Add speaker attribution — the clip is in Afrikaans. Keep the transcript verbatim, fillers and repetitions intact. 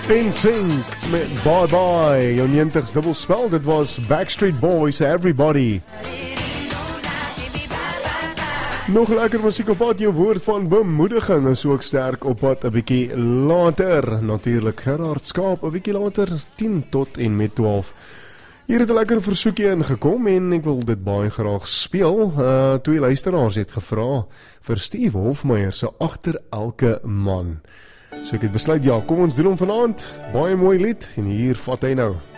Speaker 1: In Sync met Bye Bye, jou negentigs dubbelspel, dit was Backstreet Boys, Everybody. Nog lekker musiek op pad, jou woord van bemoediging is ook sterk op pad, 'n bietjie later, natuurlijk Gerard Skaap, 'n bietjie later, tien tot en met twaalf. Hier het 'n lekker versoekie ingekom en ek wil dit baie graag speel. Uh, twee luisteraars het gevra vir Steve Hofmeyer se Agter Elke Man. So ek het besluit, ja, kom ons doen hom vanaand. Baie mooi lied en hier vat hy nou.